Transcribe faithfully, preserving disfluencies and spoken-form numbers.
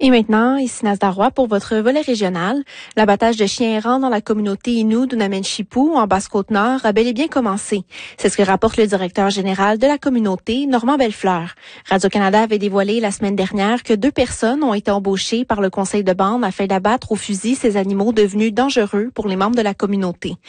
Et maintenant, ici Nazda Roy pour votre volet régional. L'abattage de chiens errants dans la communauté Innu d'Unamen-Chipou, en Basse-Côte-Nord, a bel et bien commencé. C'est ce que rapporte le directeur général de la communauté, Normand Bellefleur. Radio-Canada avait dévoilé la semaine dernière que deux personnes ont été embauchées par le conseil de bande afin d'abattre au fusil ces animaux devenus dangereux pour les membres de la communauté.